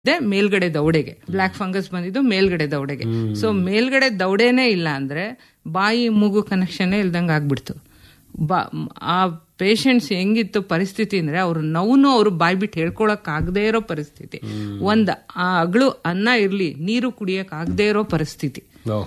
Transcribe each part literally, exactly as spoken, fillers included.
ಮೇಲ್ಗಡೆ ದೌಡೆಗೆ block fungus ಬಂದಿದ್ದು ಮೇಲ್ಗಡೆ ದೌಡೆಗೆ. ಸೊ ಮೇಲ್ಗಡೆ ದೌಡೆನೇ ಇಲ್ಲ ಅಂದ್ರೆ ಬಾಯಿ ಮೂಗು ಕನೆಕ್ಷನ್ ಇಲ್ದಂಗೆ ಆಗ್ಬಿಡ್ತು. ಬಾ ಆ ಪೇಷಂಟ್ಸ್ ಹೆಂಗಿತ್ತು ಪರಿಸ್ಥಿತಿ ಅಂದ್ರೆ ಅವ್ರು ನೋವು ಅವ್ರು ಬಾಯ್ ಬಿಟ್ಟು ಹೇಳ್ಕೊಳಕ್ ಆಗದೆ ಇರೋ ಪರಿಸ್ಥಿತಿ. ಒಂದ್ ಆ ಅಗಳು ಅನ್ನ ಇರ್ಲಿ ನೀರು ಕುಡಿಯಕ್ ಆಗದೆ ಇರೋ ಪರಿಸ್ಥಿತಿ.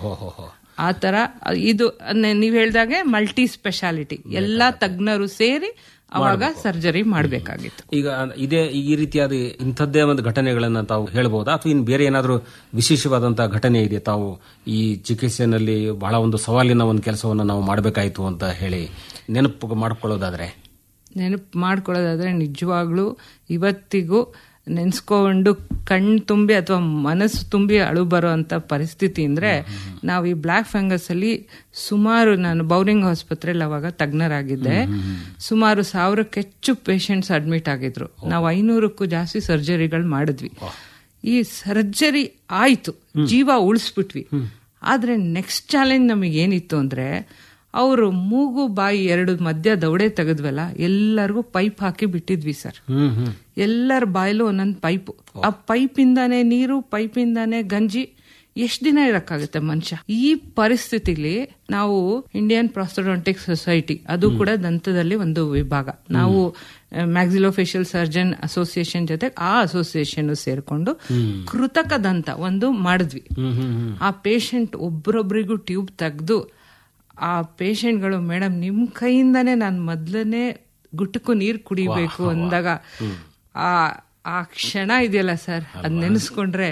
ಆ ತರ ಇದು ನೀವ್ ಹೇಳ್ದಾಗೆ ಮಲ್ಟಿ ಸ್ಪೆಷಾಲಿಟಿ ಎಲ್ಲಾ ತಜ್ಞರು ಸೇರಿ ಅವಾಗ ಸರ್ಜರಿ ಮಾಡಬೇಕಾಗಿತ್ತು. ಈಗ ಇದೇ ಈ ರೀತಿಯಾದ ಇಂಥದ್ದೇ ಒಂದು ಘಟನೆಗಳನ್ನ ತಾವು ಹೇಳ್ಬಹುದಾ, ಅಥವಾ ಇನ್ನು ಬೇರೆ ಏನಾದರೂ ವಿಶೇಷವಾದಂತಹ ಘಟನೆ ಇದೆ ತಾವು ಈ ಚಿಕಿತ್ಸೆನಲ್ಲಿ ಬಹಳ ಒಂದು ಸವಾಲಿನ ಒಂದು ಕೆಲಸವನ್ನು ನಾವು ಮಾಡಬೇಕಾಯಿತು ಅಂತ ಹೇಳಿ ನೆನಪು ಮಾಡ್ಕೊಳ್ಳೋದಾದ್ರೆ? ನೆನಪು ಮಾಡ್ಕೊಳ್ಳೋದಾದ್ರೆ ನಿಜವಾಗ್ಲೂ ಇವತ್ತಿಗೂ ನೆನ್ಸ್ಕೊಂಡು ಕಣ್ಣು ತುಂಬಿ ಅಥವಾ ಮನಸ್ಸು ತುಂಬಿ ಅಳು ಬರೋ ಅಂತ ಪರಿಸ್ಥಿತಿ ಅಂದ್ರೆ ನಾವು ಈ ಬ್ಲಾಕ್ ಫಂಗಸ್ ಅಲ್ಲಿ ಸುಮಾರು, ನಾನು ಬೌರಿಂಗ್ ಆಸ್ಪತ್ರೆಯಲ್ಲಿ ಅವಾಗ ತಜ್ಞರಾಗಿದ್ದೆ, ಸುಮಾರು ಸಾವಿರಕ್ಕೆ ಹೆಚ್ಚು ಪೇಷಂಟ್ಸ್ ಅಡ್ಮಿಟ್ ಆಗಿದ್ರು. ನಾವು ಐನೂರಕ್ಕೂ ಜಾಸ್ತಿ ಸರ್ಜರಿಗಳು ಮಾಡಿದ್ವಿ. ಈ ಸರ್ಜರಿ ಆಯ್ತು, ಜೀವ ಉಳಿಸ್ಬಿಟ್ವಿ. ಆದ್ರೆ ನೆಕ್ಸ್ಟ್ ಚಾಲೆಂಜ್ ನಮಗೆ ಏನಿತ್ತು ಅಂದ್ರೆ ಅವರು ಮೂಗು ಬಾಯಿ ಎರಡು ಮಧ್ಯ ದೌಡೆ ತೆಗೆದ್ವಲ್ಲ, ಎಲ್ಲರಿಗೂ ಪೈಪ್ ಹಾಕಿ ಬಿಟ್ಟಿದ್ವಿ ಸರ್. ಎಲ್ಲರ ಬಾಯಲ್ಲೂ ಒಂದೊಂದು ಪೈಪ್. ಆ ಪೈಪಿಂದಾನೇ ನೀರು, ಪೈಪಿಂದಾನೇ ಗಂಜಿ. ಎಷ್ಟ್ ದಿನ ಇರಕ್ಕಾಗುತ್ತೆ ಮನುಷ್ಯ? ಈ ಪರಿಸ್ಥಿತಿಲಿ ನಾವು ಇಂಡಿಯನ್ ಪ್ರಾಸ್ತೋಡಾಂಟಿಕ್ ಸೊಸೈಟಿ, ಅದು ಕೂಡ ದಂತದಲ್ಲಿ ಒಂದು ವಿಭಾಗ, ನಾವು ಮ್ಯಾಕ್ಸಿಲೋಫೇಶಿಯಲ್ ಸರ್ಜನ್ ಅಸೋಸಿಯೇಷನ್ ಜೊತೆ ಆ ಅಸೋಸಿಯೇಷನ್ ಸೇರ್ಕೊಂಡು ಕೃತಕ ದಂತ ಒಂದು ಮಾಡಿದ್ವಿ. ಆ ಪೇಷಂಟ್ ಒಬ್ರೊಬ್ರಿಗೂ ಟ್ಯೂಬ್ ತೆಗ್ದು ಆ ಪೇಷಂಟ್ಗಳು, ಮೇಡಮ್ ನಿಮ್ ಕೈಯಿಂದಾನೇ ನಾನು ಮೊದ್ಲನೇ ಗುಟ್ಟಕ್ಕೂ ನೀರು ಕುಡಿಬೇಕು ಅಂದಾಗ ಆ ಆ ಕ್ಷಣ ಇದೆಯಲ್ಲ ಸರ್, ಅದ್ ನೆನೆಸ್ಕೊಂಡ್ರೆ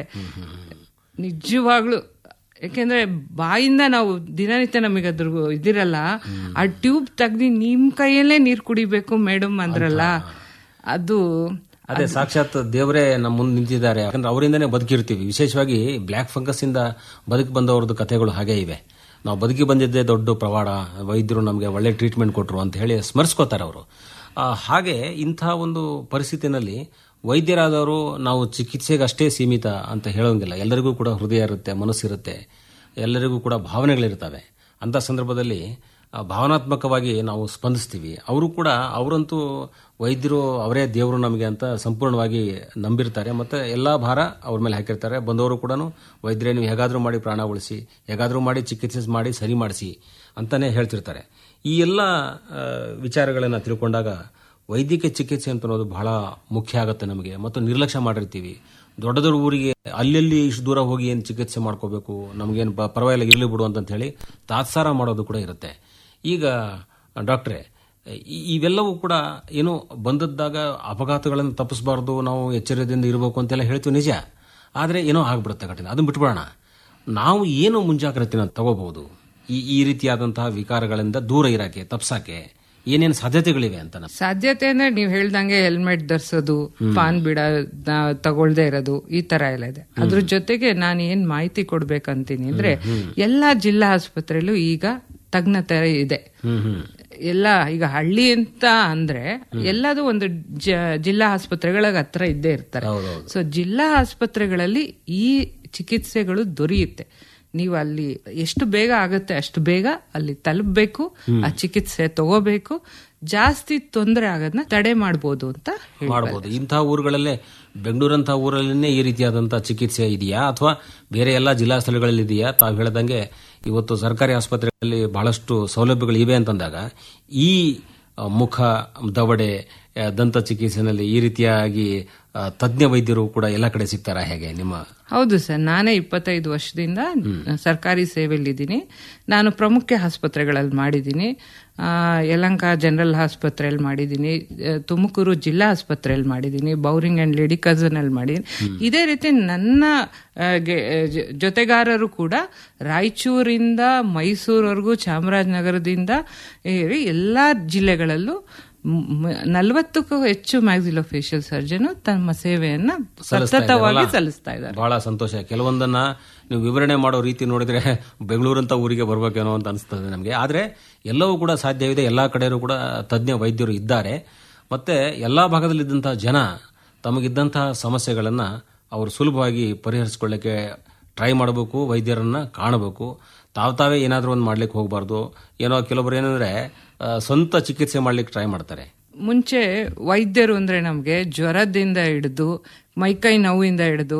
ನಿಜವಾಗ್ಲು, ಯಾಕೆಂದ್ರೆ ಬಾಯಿಂದ ನಾವು ದಿನನಿತ್ಯ ನಮಗೆ ಅದ್ರ ಇದಿರಲ್ಲ, ಆ ಟ್ಯೂಬ್ ತೆಗ್ದಿ ನಿಮ್ ಕೈಯಲ್ಲೇ ನೀರು ಕುಡಿಬೇಕು ಮೇಡಮ್ ಅಂದ್ರಲ್ಲ, ಅದು ಅದೇ ಸಾಕ್ಷಾತ್ ದೇವರೇ ನಮ್ಮ ಮುಂದೆ ನಿಂತಿದ್ದಾರೆ. ಯಾಕಂದ್ರೆ ಅವರಿಂದನೇ ಬದುಕಿರ್ತೀವಿ. ವಿಶೇಷವಾಗಿ ಬ್ಲಾಕ್ ಫಂಗಸ್ ಇಂದ ಬದುಕಿ ಬಂದವ್ರದ್ದು ಕಥೆಗಳು ಹಾಗೆ ಇವೆ. ನಾವು ಬದುಕಿ ಬಂದಿದ್ದೇ ದೊಡ್ಡ ಪ್ರವಾಡ, ವೈದ್ಯರು ನಮಗೆ ಒಳ್ಳೆ ಟ್ರೀಟ್ಮೆಂಟ್ ಕೊಟ್ಟರು ಅಂತ ಹೇಳಿ ಸ್ಮರಿಸ್ಕೋತಾರೆ ಅವರು. ಹಾಗೆ ಇಂಥ ಒಂದು ಪರಿಸ್ಥಿತಿನಲ್ಲಿ ವೈದ್ಯರಾದವರು ನಾವು ಚಿಕಿತ್ಸೆಗೆ ಅಷ್ಟೇ ಸೀಮಿತ ಅಂತ ಹೇಳೋಂಗಿಲ್ಲ. ಎಲ್ಲರಿಗೂ ಕೂಡ ಹೃದಯ ಇರುತ್ತೆ, ಮನಸ್ಸಿರುತ್ತೆ, ಎಲ್ಲರಿಗೂ ಕೂಡ ಭಾವನೆಗಳಿರ್ತವೆ. ಅಂಥ ಸಂದರ್ಭದಲ್ಲಿ ಭಾವನಾತ್ಮಕವಾಗಿ ನಾವು ಸ್ಪಂದಿಸ್ತೀವಿ. ಅವರು ಕೂಡ, ಅವರಂತೂ ವೈದ್ಯರು ಅವರೇ ದೇವರು ನಮಗೆ ಅಂತ ಸಂಪೂರ್ಣವಾಗಿ ನಂಬಿರ್ತಾರೆ. ಮತ್ತು ಎಲ್ಲ ಭಾರ ಅವ್ರ ಮೇಲೆ ಹಾಕಿರ್ತಾರೆ. ಬಂದವರು ಕೂಡ ವೈದ್ಯರೇ ನೀವು ಹೇಗಾದರೂ ಮಾಡಿ ಪ್ರಾಣ ಉಳಿಸಿ, ಹೇಗಾದರೂ ಮಾಡಿ ಚಿಕಿತ್ಸೆ ಮಾಡಿ ಸರಿ ಮಾಡಿಸಿ ಅಂತಾನೆ ಹೇಳ್ತಿರ್ತಾರೆ. ಈ ಎಲ್ಲ ವಿಚಾರಗಳನ್ನು ತಿಳ್ಕೊಂಡಾಗ ವೈದ್ಯಕೀಯ ಚಿಕಿತ್ಸೆ ಅಂತ ಅನ್ನೋದು ಬಹಳ ಮುಖ್ಯ ಆಗುತ್ತೆ ನಮಗೆ. ಮತ್ತು ನಿರ್ಲಕ್ಷ್ಯ ಮಾಡಿರ್ತೀವಿ. ದೊಡ್ಡ ದೊಡ್ಡ ಊರಿಗೆ ಅಲ್ಲಲ್ಲಿ ಇಷ್ಟು ದೂರ ಹೋಗಿ ಏನು ಚಿಕಿತ್ಸೆ ಮಾಡ್ಕೋಬೇಕು, ನಮಗೇನು ಪರವಾಗಿಲ್ಲ ಇರಲಿ ಬಿಡು ಅಂತ ಹೇಳಿ ತಾತ್ಸಾರ ಮಾಡೋದು ಕೂಡ ಇರುತ್ತೆ. ಈಗ ಡಾಕ್ಟ್ರೇ, ಇವೆಲ್ಲವೂ ಕೂಡ ಏನು ಬಂದದ್ದಾಗ ಅಪಘಾತಗಳನ್ನು ತಪ್ಪಿಸಬಾರ್ದು, ನಾವು ಎಚ್ಚರದಿಂದ ಇರಬೇಕು ಅಂತೆಲ್ಲ ಹೇಳ್ತೀವಿ ನಿಜ. ಆದರೆ ಏನೋ ಆಗ್ಬಿಡುತ್ತೆ ಘಟನೆ, ಅದನ್ನ ಬಿಟ್ಬಿಡೋಣ. ನಾವು ಏನು ಮುಂಜಾಗ್ರತೆನ ತಗೋಬಹುದು ಈ ಈ ರೀತಿಯಾದಂತಹ ವಿಕಾರಗಳಿಂದ ದೂರ ಇರಕ್ಕೆ, ತಪ್ಸಕ್ಕೆ ಏನೇನು ಸಾಧ್ಯತೆಗಳಿವೆ ಅಂತ? ಸಾಧ್ಯತೆ ಅಂದ್ರೆ ನೀವು ಹೇಳ್ದಂಗೆ ಹೆಲ್ಮೆಟ್ ಧರಿಸೋದು, ಪಾನ್ ಬಿಡ ತಗೊಳ್ದೇ ಇರೋದು, ಈ ತರ ಎಲ್ಲ ಇದೆ. ಅದ್ರ ಜೊತೆಗೆ ನಾನು ಏನ್ ಮಾಹಿತಿ ಕೊಡ್ಬೇಕಂತೀನಿ ಅಂದ್ರೆ, ಎಲ್ಲಾ ಜಿಲ್ಲಾ ಆಸ್ಪತ್ರೆಯಲ್ಲೂ ಈಗ ತಜ್ಞತೆ ಇದೆ. ಎಲ್ಲ ಈಗ ಹಳ್ಳಿ ಅಂತ ಅಂದ್ರೆ ಎಲ್ಲದೂ ಒಂದು ಜಿಲ್ಲಾ ಆಸ್ಪತ್ರೆಗಳ ಹತ್ರ ಇದ್ದೇ ಇರ್ತಾರೆ. ಸೊ ಜಿಲ್ಲಾ ಆಸ್ಪತ್ರೆಗಳಲ್ಲಿ ಈ ಚಿಕಿತ್ಸೆಗಳು ದೊರೆಯುತ್ತೆ. ನೀವು ಅಲ್ಲಿ ಎಷ್ಟು ಬೇಗ ಆಗುತ್ತೆ ಅಷ್ಟು ಬೇಗ ಅಲ್ಲಿ ತಲುಪಬೇಕು, ಆ ಚಿಕಿತ್ಸೆ ತಗೋಬೇಕು. ಜಾಸ್ತಿ ತೊಂದರೆ ಆಗೋದನ್ನ ತಡೆ ಮಾಡಬಹುದು ಅಂತ ಮಾಡಬಹುದು. ಇಂತಹ ಊರುಗಳಲ್ಲೇ, ಬೆಂಗಳೂರಂತ ಊರಲ್ಲೇ ಈ ರೀತಿಯಾದಂತಹ ಚಿಕಿತ್ಸೆ ಇದೆಯಾ, ಅಥವಾ ಬೇರೆ ಎಲ್ಲ ಜಿಲ್ಲಾ ಸ್ಥಳಗಳಲ್ಲಿ ಇದೆಯಾ? ತಾವು ಹೇಳ್ದಂಗೆ ಇವತ್ತು ಸರ್ಕಾರಿ ಆಸ್ಪತ್ರೆಗಳಲ್ಲಿ ಬಹಳಷ್ಟು ಸೌಲಭ್ಯಗಳು ಇವೆ ಅಂತಂದಾಗ ಈ ಮುಖ, ದವಡೆ, ದಂತ ಚಿಕಿತ್ಸೆನಲ್ಲಿ ಈ ರೀತಿಯಾಗಿ ತಜ್ಞ ವೈದ್ಯರು ಕೂಡ ಎಲ್ಲ ಕಡೆ ಸಿಗ್ತಾರ ಹೇಗೆ ನಿಮ್ಮ? ಹೌದು ಸರ್, ನಾನೇ ಇಪ್ಪತ್ತೈದು ವರ್ಷದಿಂದ ಸರ್ಕಾರಿ ಸೇವೆಯಲ್ಲಿದ್ದೀನಿ. ನಾನು ಪ್ರಮುಖ ಆಸ್ಪತ್ರೆಗಳಲ್ಲಿ ಮಾಡಿದ್ದೀನಿ. ಯಲಹಂಕ ಜನರಲ್ ಆಸ್ಪತ್ರೆಯಲ್ಲಿ ಮಾಡಿದ್ದೀನಿ, ತುಮಕೂರು ಜಿಲ್ಲಾ ಆಸ್ಪತ್ರೆಯಲ್ಲಿ ಮಾಡಿದ್ದೀನಿ, ಬೌರಿಂಗ್ ಅಂಡ್ ಲೇಡಿ ಕಜನ್ ಅಲ್ಲಿ ಮಾಡಿದ್ದೀನಿ. ಇದೇ ರೀತಿ ನನ್ನ ಜೊತೆಗಾರರು ಕೂಡ ರಾಯಚೂರಿಂದ ಮೈಸೂರವರೆಗೂ, ಚಾಮರಾಜನಗರದಿಂದ ಎಲ್ಲಾ ಜಿಲ್ಲೆಗಳಲ್ಲೂ ನಲವತ್ತಕ್ಕೂ ಹೆಚ್ಚು ಮ್ಯಾಕ್ಸಿಲೋಫೇಶಿಯಲ್ ಸರ್ಜನ್ ತಮ್ಮ ಸೇವೆಯನ್ನ ಸತತವಾಗಿ ಸಲ್ಲಿಸ್ತಾ ಇದ್ದಾರೆ. ಬಹಳ ಸಂತೋಷ. ಕೆಲವೊಂದನ್ನ ನೀವು ವಿವರಣೆ ಮಾಡೋ ರೀತಿ ನೋಡಿದ್ರೆ ಬೆಂಗಳೂರಂತ ಊರಿಗೆ ಬರ್ಬೇಕೇನೋ ಅಂತ ಅನಿಸ್ತದೆ ನಮಗೆ. ಆದ್ರೆ ಎಲ್ಲವೂ ಕೂಡ ಸಾಧ್ಯವಿದೆ. ಎಲ್ಲಾ ಕಡೆಯೂ ಕೂಡ ತಜ್ಞ ವೈದ್ಯರು ಇದ್ದಾರೆ. ಮತ್ತೆ ಎಲ್ಲಾ ಭಾಗದಲ್ಲಿದ್ದಂತಹ ಜನ ತಮಗಿದ್ದಂತಹ ಸಮಸ್ಯೆಗಳನ್ನ ಅವರು ಸುಲಭವಾಗಿ ಪರಿಹರಿಸಿಕೊಳ್ಳಕ್ಕೆ ಟ್ರೈ ಮಾಡಬೇಕು, ವೈದ್ಯರನ್ನ ಕಾಣಬೇಕು. ತಾವು ತಾವೇ ಏನಾದರೂ ಒಂದು ಮಾಡ್ಲಿಕ್ಕೆ ಹೋಗಬಾರ್ದು. ಏನೋ ಕೆಲವೊಬ್ರು ಏನಂದ್ರೆ ಸ್ವಂತ ಚಿಕಿತ್ಸೆ ಮಾಡ್ಲಿಕ್ಕೆ ಟ್ರೈ ಮಾಡ್ತಾರೆ. ಮುಂಚೆ ವೈದ್ಯರು ಅಂದ್ರೆ ನಮ್ಗೆ ಜ್ವರದಿಂದ ಹಿಡಿದು ಮೈಕೈ ನೋವಿಂದ ಹಿಡಿದು